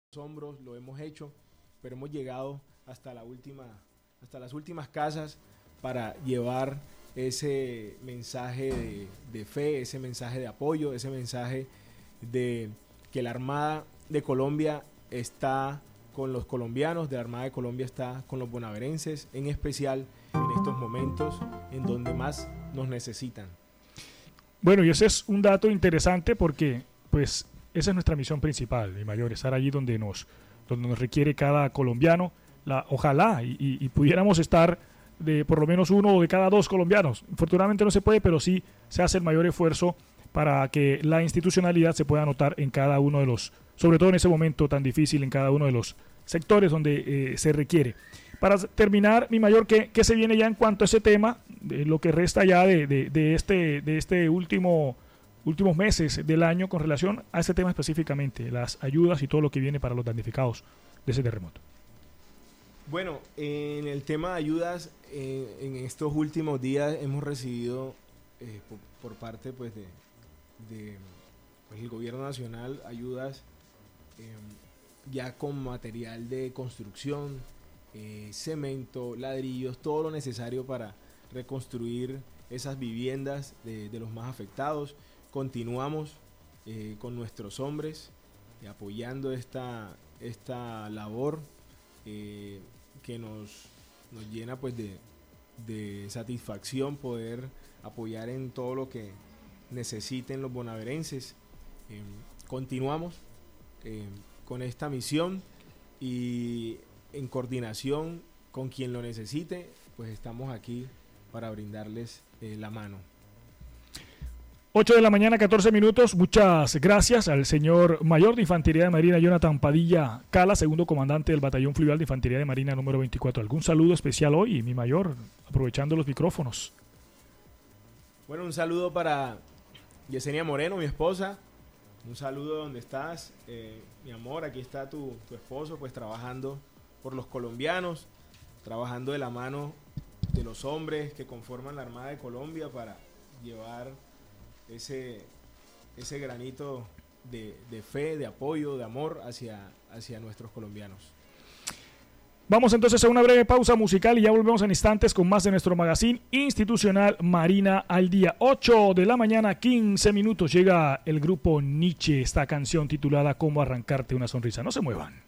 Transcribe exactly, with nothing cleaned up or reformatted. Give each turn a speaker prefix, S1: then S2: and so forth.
S1: hombros, lo hemos hecho, pero hemos llegado hasta la última, hasta las últimas casas para llevar ese mensaje de, de fe, ese mensaje de apoyo, ese mensaje de que la Armada de Colombia está con los colombianos, de la Armada de Colombia está con los bonaerenses, en especial en estos momentos en donde más nos necesitan.
S2: Bueno, y ese es un dato interesante porque pues esa es nuestra misión principal, mi mayor, estar allí donde nos, donde nos requiere cada colombiano. La, ojalá y, y, y pudiéramos estar de por lo menos uno de cada dos colombianos. Afortunadamente no se puede, pero sí se hace el mayor esfuerzo para que la institucionalidad se pueda notar en cada uno de los, sobre todo en ese momento tan difícil, en cada uno de los sectores donde eh, se requiere. Para terminar, mi mayor, ¿qué, qué se viene ya en cuanto a ese tema? De lo que resta ya de, de, de este, de este último... últimos meses del año con relación a este tema específicamente, las ayudas y todo lo que viene para los damnificados de ese terremoto.
S1: Bueno, en el tema de ayudas, eh, en estos últimos días hemos recibido eh, por, por parte pues, de, de pues, el gobierno nacional ayudas eh, ya con material de construcción, eh, cemento, ladrillos, todo lo necesario para reconstruir esas viviendas de, de los más afectados. Continuamos eh, con nuestros hombres eh, apoyando esta, esta labor eh, que nos, nos llena pues de, de satisfacción poder apoyar en todo lo que necesiten los bonaerenses. Eh, continuamos eh, con esta misión y en coordinación con quien lo necesite, pues estamos aquí para brindarles eh, la mano.
S2: ocho de la mañana, catorce minutos. Muchas gracias al señor mayor de Infantería de Marina, Jonathan Padilla Cala, segundo comandante del Batallón Fluvial de Infantería de Marina número veinticuatro. ¿Algún saludo especial hoy, mi mayor, aprovechando los micrófonos?
S1: Bueno, un saludo para Yesenia Moreno, mi esposa. Un saludo donde estás, eh, mi amor. Aquí está tu, tu esposo, pues trabajando por los colombianos, trabajando de la mano de los hombres que conforman la Armada de Colombia para llevar ese, ese granito de, de fe, de apoyo, de amor hacia, hacia nuestros colombianos.
S2: Vamos entonces a una breve pausa musical y ya volvemos en instantes con más de nuestro magazine institucional Marina al Día. ocho de la mañana, quince minutos. Llega el grupo Nietzsche, esta canción titulada Cómo arrancarte una sonrisa. No se muevan.